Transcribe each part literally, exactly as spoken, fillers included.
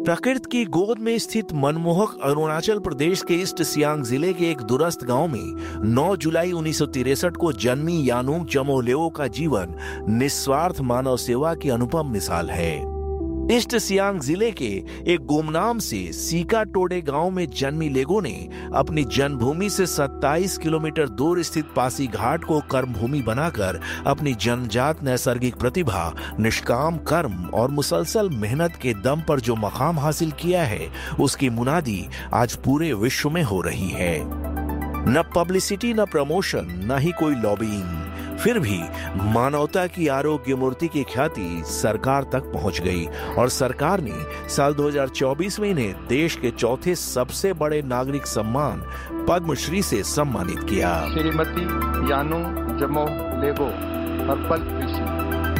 प्रकृति की गोद में स्थित मनमोहक अरुणाचल प्रदेश के ईस्ट सियांग जिले के एक दूरस्थ गांव में नौ जुलाई उन्नीस सौ तिरसठ को जन्मी यानुंग जमोह लेओ का जीवन निस्वार्थ मानव सेवा की अनुपम मिसाल है। ईस्ट सियांग जिले के एक गुमनाम से सीका टोडे गांव में जन्मी लेगो ने अपनी जन्मभूमि से सत्ताईस किलोमीटर दूर स्थित पासी घाट को कर्मभूमि बनाकर अपनी जन्मजात नैसर्गिक प्रतिभा, निष्काम कर्म और मुसलसल मेहनत के दम पर जो मकाम हासिल किया है, उसकी मुनादी आज पूरे विश्व में हो रही है। न पब्लिसिटी, न प्रमोशन, न ही कोई लॉबिंग, फिर भी मानवता की आरोग्य मूर्ति की ख्याति सरकार तक पहुंच गई और सरकार ने साल दो हज़ार चौबीस में इन्हें देश के चौथे सबसे बड़े नागरिक सम्मान पद्मश्री से सम्मानित किया। श्रीमती यानुंग जमोह लेगो, हर्बल कृषि।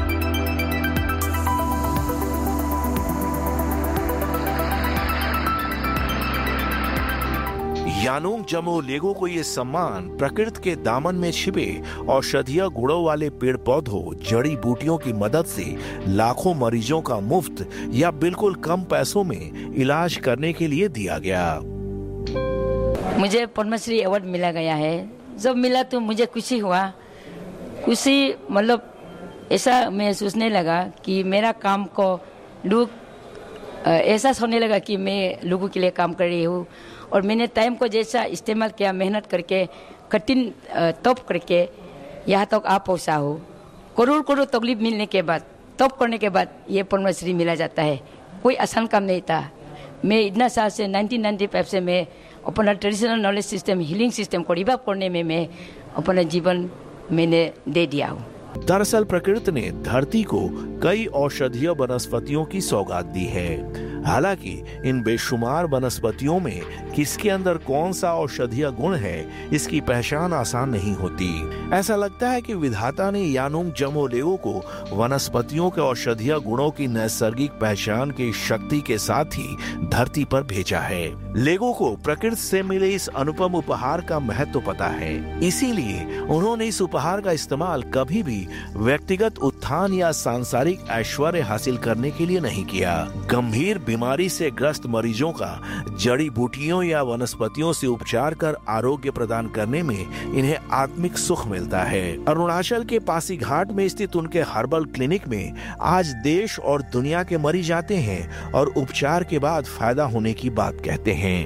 यानुंग जमोह लेगो को ये सम्मान प्रकृति के दामन में छिपे औषधीय गुणों वाले पेड़ पौधों, जड़ी बूटियों की मदद से लाखों मरीजों का मुफ्त या बिल्कुल कम पैसों में इलाज करने के लिए दिया गया। मुझे पद्मश्री अवार्ड मिला गया है। जब मिला तो मुझे खुशी हुआ। खुशी मतलब ऐसा महसूसने लगा कि मेरा काम को लोग ऐसा होने लगा कि मैं लोगों के लिए काम कर रही हूँ और मैंने टाइम को जैसा इस्तेमाल किया, मेहनत करके, कठिन तप करके यहाँ तक आ पहुँचा हो। करोड़ करोड़ तकलीफ मिलने के बाद, तप करने के बाद ये पद्मश्री मिला जाता है। कोई आसान काम नहीं था। मैं इतना साल से नाइनटीन नाइंटी फाइव से मैं अपना traditional knowledge system, healing system को रिवाइव करने में मैं अपना जीवन मैंने दे दिया हूँ। दरअसल प्रकृति ने धरती को कई औषधीय वनस्पतियों की सौगात दी है। हालांकि इन बेशुमार वनस्पतियों में किसके अंदर कौन सा औषधीय गुण है, इसकी पहचान आसान नहीं होती। ऐसा लगता है कि विधाता ने यानुंग जमोह लेओ को वनस्पतियों के औषधीय गुणों की नैसर्गिक पहचान की शक्ति के साथ ही धरती पर भेजा है। लेगो को प्रकृति से मिले इस अनुपम उपहार का महत्व पता है, इसीलिए उन्होंने इस उपहार का इस्तेमाल कभी भी व्यक्तिगत उत्थान या सांसारिक ऐश्वर्य हासिल करने के लिए नहीं किया। गंभीर बीमारी से ग्रस्त मरीजों का जड़ी बूटियों या वनस्पतियों से उपचार कर आरोग्य प्रदान करने में इन्हें आत्मिक सुख मिलता है। अरुणाचल के पासी घाट में स्थित उनके हर्बल क्लिनिक में आज देश और दुनिया के मरीज आते हैं और उपचार के बाद फायदा होने की बात कहते हैं।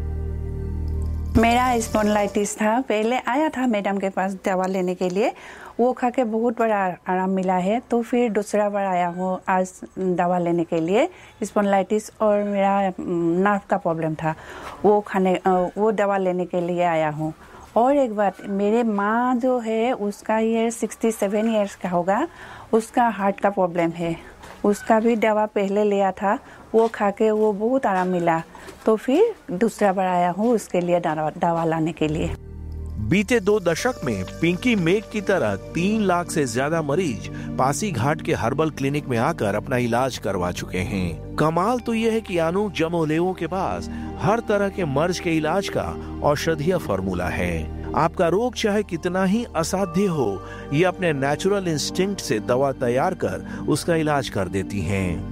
मेरा स्पॉन्डिलाइटिस था, पहले आया था मैडम के पास दवा लेने के लिए, वो खा के बहुत बड़ा आराम मिला है। तो फिर दूसरा बार आया हूँ आज दवा लेने के लिए। स्पॉन्डिलाइटिस और मेरा नर्व का प्रॉब्लम था, वो खाने वो दवा लेने के लिए आया हूँ। और एक बात, मेरे माँ जो है उसका ये सिक्सटी सेवन ईयर्स का होगा, उसका हार्ट का प्रॉब्लम है। उसका भी दवा पहले लिया था, वो खा के वो बहुत आराम मिला। तो फिर दूसरा बार आया हूँ उसके लिए दवा लाने के लिए। बीते दो दशक में पिंकी मेघ की तरह तीन लाख से ज्यादा मरीज पासी घाट के हर्बल क्लिनिक में आकर अपना इलाज करवा चुके हैं। कमाल तो यह है कि यानुंग जमोह लेओ के पास हर तरह के मर्ज के इलाज का औषधीय फार्मूला है। आपका रोग चाहे कितना ही असाध्य हो, ये अपने नेचुरल इंस्टिंक्ट से दवा तैयार कर उसका इलाज कर देती हैं।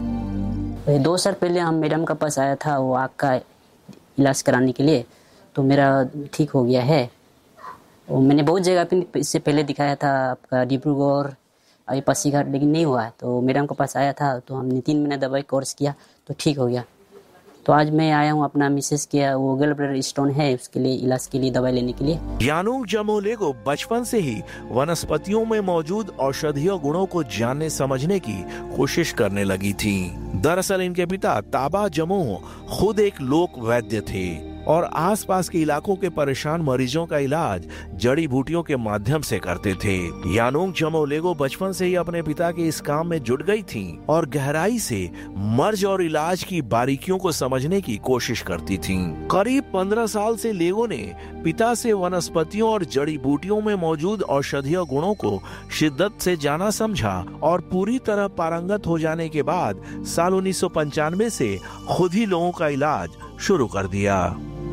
दो साल पहले हम मैडम का पास आया था वो आँख का इलाज कराने के लिए, तो मेरा ठीक हो गया है। और मैंने बहुत जगह पे इससे पहले दिखाया था, आपका डिब्रूगढ़, अभी पासीघाट, लेकिन नहीं हुआ। तो मैडम के पास आया था, तो हमने तीन महीने दवाई कोर्स किया तो ठीक हो गया। तो आज मैं आया हूँ अपना मिसेस के वो गल ब्लैडर स्टोन है, उसके लिए इलाज के लिए दवाई लेने के लिए। यानुंग जमोह लेओ बचपन से ही वनस्पतियों में मौजूद औषधीय गुणों को जानने समझने की कोशिश करने लगी थी। दरअसल इनके पिता ताबा जमोह खुद एक लोक वैद्य थे और आसपास के इलाकों के परेशान मरीजों का इलाज जड़ी बूटियों के माध्यम से करते थे। यानुंग जमोह लेओ बचपन से ही अपने पिता के इस काम में जुट गई थीं और गहराई से मर्ज और इलाज की बारीकियों को समझने की कोशिश करती थीं। करीब पंद्रह साल से लेओ ने पिता से वनस्पतियों और जड़ी बूटियों में मौजूद औषधीय गुणों को शिद्दत से जाना समझा और पूरी तरह पारंगत हो जाने के बाद साल उन्नीस सौ पंचानवे से खुद ही लोगों का इलाज शुरू कर दिया।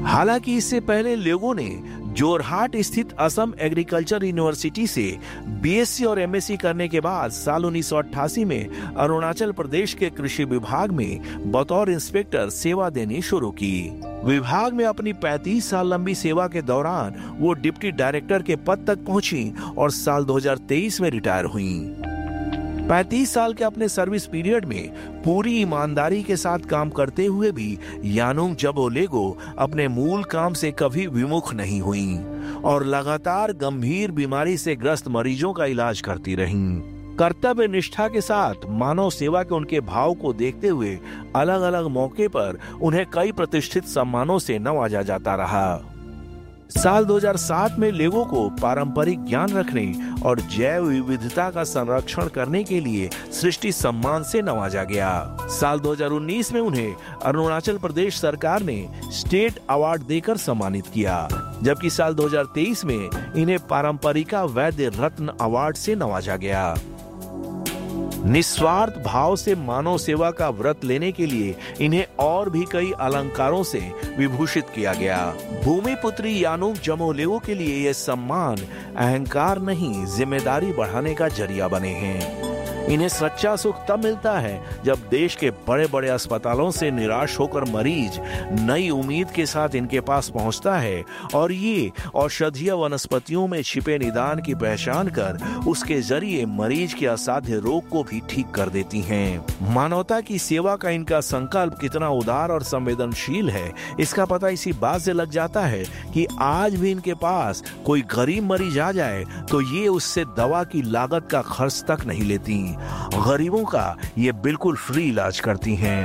हालांकि इससे पहले लोगों ने जोरहाट स्थित असम एग्रीकल्चर यूनिवर्सिटी से बीएससी और एमएससी करने के बाद साल उन्नीस सौ अट्ठासी में अरुणाचल प्रदेश के कृषि विभाग में बतौर इंस्पेक्टर सेवा देनी शुरू की। विभाग में अपनी पैंतीस साल लंबी सेवा के दौरान वो डिप्टी डायरेक्टर के पद तक पहुंची और साल दो हज़ार तेईस में रिटायर हुई। पैंतीस साल के अपने सर्विस पीरियड में पूरी ईमानदारी के साथ काम करते हुए भी यानुंग जमो लेगो अपने मूल काम से कभी विमुख नहीं हुई और लगातार गंभीर बीमारी से ग्रस्त मरीजों का इलाज करती रहीं। कर्तव्य निष्ठा के साथ मानव सेवा के उनके भाव को देखते हुए अलग अलग मौके पर उन्हें कई प्रतिष्ठित सम्मानों से नवाजा जाता रहा। साल दो हज़ार सात में लेगो को पारंपरिक ज्ञान रखने और जैव विविधता का संरक्षण करने के लिए सृष्टि सम्मान से नवाजा गया। साल दो हज़ार उन्नीस में उन्हें अरुणाचल प्रदेश सरकार ने स्टेट अवार्ड देकर सम्मानित किया, जबकि साल दो हज़ार तेईस में इन्हें पारंपरिका वैद्य रत्न अवार्ड से नवाजा गया। निस्वार्थ भाव से मानव सेवा का व्रत लेने के लिए इन्हें और भी कई अलंकारों से विभूषित किया गया। भूमि पुत्री यानुंग जमो लेगो के लिए ये सम्मान अहंकार नहीं, जिम्मेदारी बढ़ाने का जरिया बने हैं। इन्हें सच्चा सुख तब मिलता है जब देश के बड़े बड़े अस्पतालों से निराश होकर मरीज नई उम्मीद के साथ इनके पास पहुंचता है और ये औषधीय वनस्पतियों में छिपे निदान की पहचान कर उसके जरिए मरीज के असाध्य रोग को भी ठीक कर देती हैं। मानवता की सेवा का इनका संकल्प कितना उदार और संवेदनशील है, इसका पता इसी बात से लग जाता है कि आज भी इनके पास कोई गरीब मरीज आ जाए तो ये उससे दवा की लागत का खर्च तक नहीं लेती। गरीबों का ये बिल्कुल फ्री इलाज करती हैं।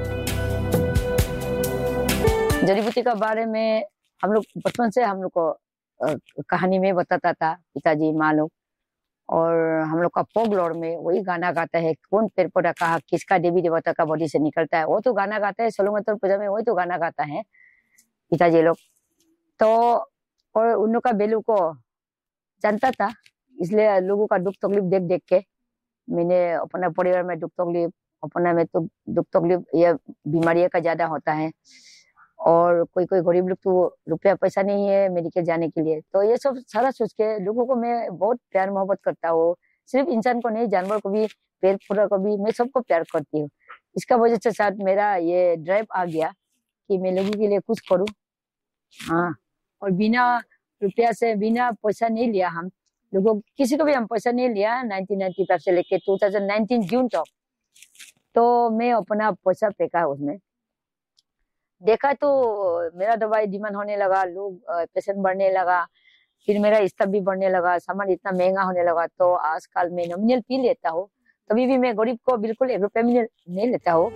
जड़ी बूटी का बारे में हम लोग बचपन से हम लोग को कहानी में बताता था पिताजी माँ लोग, और हम लोग का फोकलोर में वही गाना गाता है, कौन पेड़ पौधा कहा किसका देवी देवता का बॉडी से निकलता है, वो तो गाना गाता है। सोलोमन पूजा में वही तो गाना गाता है पिताजी लोग। तो और उन लोग का बेलू को जानता था, इसलिए लोगों का दुख तकलीफ देख देख के मैंने अपना परिवार में दुख तकलीफ अपना में तो दुख तकलीफ ये बीमारियों का ज्यादा होता है, और कोई कोई गरीब लोग तो रुपया पैसा नहीं है मेडिकल जाने के लिए, तो ये सब सारा सोच के लोगों को मैं बहुत प्यार मोहब्बत करता हूँ। सिर्फ इंसान को नहीं, जानवर को भी, पेड़ पौधा को भी, मैं सबको प्यार करती हूँ। इसका वजह से साथ मेरा ये ड्राइव आ गया कि मैं लोगों के लिए कुछ करूँ। हाँ, और बिना रुपया से, बिना पैसा नहीं लिया हम लोगों, किसी को भी हम पैसा नहीं लिया नाइनटीन नाइंटी फाइव से लेके दो हज़ार उन्नीस जून तक, तो मैं अपना पैसा फेंका उसमें। देखा तो मेरा दवाई डिमांड होने लगा, लोग पेशेंट बढ़ने लगा, फिर मेरा स्टाफ भी बढ़ने लगा, सामान इतना महंगा होने लगा। तो आजकल मैं नॉमिनल पी लेता हूँ, कभी भी मैं गरीब को बिल्कुल एक रुपया में नहीं लेता हूँ।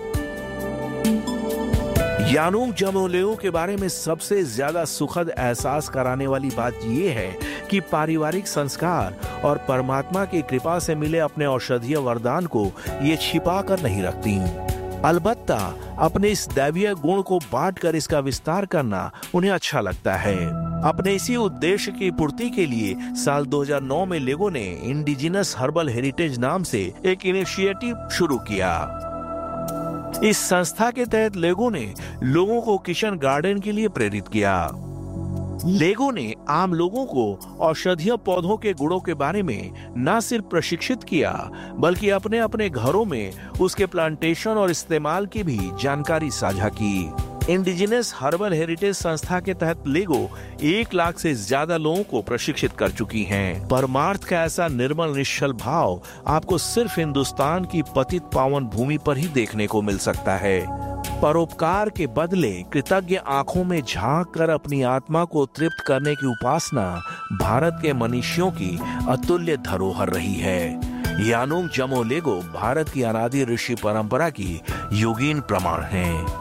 यानुंग जमो लेगो के बारे में सबसे ज्यादा सुखद एहसास कराने वाली बात यह है कि पारिवारिक संस्कार और परमात्मा की कृपा से मिले अपने औषधीय वरदान को ये छिपा कर नहीं रखती। अलबत्ता अपने इस दैवीय गुण को बांट कर इसका विस्तार करना उन्हें अच्छा लगता है। अपने इसी उद्देश्य की पूर्ति के लिए साल दो हज़ार नौ में लेगो ने इंडिजिनस हर्बल हेरिटेज नाम से एक इनिशिएटिव शुरू किया। इस संस्था के तहत लेगो ने लोगों को किचन गार्डन के लिए प्रेरित किया। लेगो ने आम लोगों को औषधीय पौधों के गुणों के बारे में न सिर्फ प्रशिक्षित किया, बल्कि अपने अपने घरों में उसके प्लांटेशन और इस्तेमाल की भी जानकारी साझा की। इंडिजिनस हर्बल हेरिटेज संस्था के तहत लेगो एक लाख से ज्यादा लोगों को प्रशिक्षित कर चुकी हैं। परमार्थ का ऐसा निर्मल निश्चल भाव आपको सिर्फ हिंदुस्तान की पतित पावन भूमि पर ही देखने को मिल सकता है। परोपकार के बदले कृतज्ञ आंखों में झांक कर अपनी आत्मा को तृप्त करने की उपासना भारत के मनीषियों की अतुल्य धरोहर रही है। यानुंग जमो लेगो भारत की अनादि ऋषि परंपरा की योगीन प्रमाण हैं।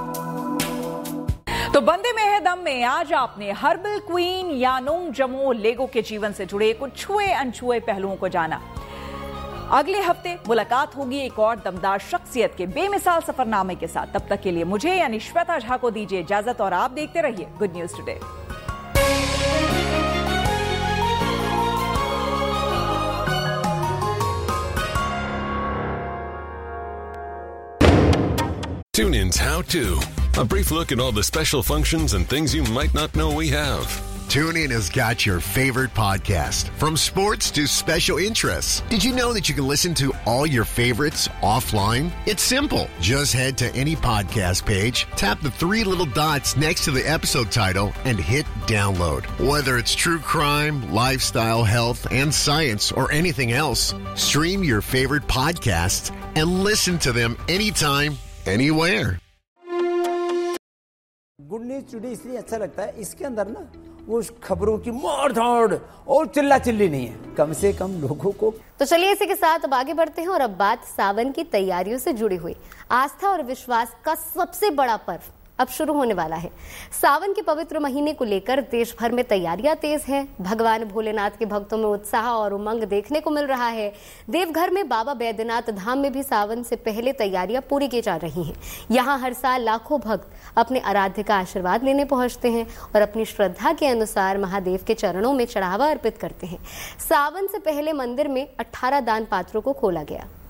तो बंदे में है दम में आज आपने हर्बल क्वीन यानुंग जमो लेगो के जीवन से जुड़े कुछ छुए अनछुए पहलुओं को जाना। अगले हफ्ते मुलाकात होगी एक और दमदार शख्सियत के बेमिसाल सफरनामे के साथ। तब तक के लिए मुझे यानी श्वेता झा को दीजिए इजाजत और आप देखते रहिए good news today. Tune in How To A brief look at all the special functions and things you might not know we have. TuneIn has got your favorite podcast, from sports to special interests. Did you know that you can listen to all your favorites offline? It's simple. Just head to any podcast page, tap the three little dots next to the episode title, and hit download. Whether it's true crime, lifestyle, health, and science, or anything else, stream your favorite podcasts and listen to them anytime, anywhere. Good news today इसलिए अच्छा लगता है, इसके अंदर ना वो खबरों की मार धाड़ और चिल्ला चिल्ली नहीं है, कम से कम लोगों को। तो चलिए इसी के साथ अब आगे बढ़ते हैं और अब बात सावन की तैयारियों से जुड़ी हुई आस्था और विश्वास का सबसे बड़ा पर्व अब शुरू होने वाला है। सावन के पवित्र महीने को लेकर देश भर में तैयारियां तेज हैं। भगवान भोलेनाथ के भक्तों में उत्साह और उमंग देखने को मिल रहा है। देवघर में बाबा बैद्यनाथ धाम में भी सावन से पहले तैयारियां पूरी की जा रही हैं। यहाँ हर साल लाखों भक्त अपने आराध्य का आशीर्वाद लेने पहुंचते हैं और अपनी श्रद्धा के अनुसार महादेव के चरणों में चढ़ावा अर्पित करते हैं। सावन से पहले मंदिर में अठारह दान पात्रों को खोला गया।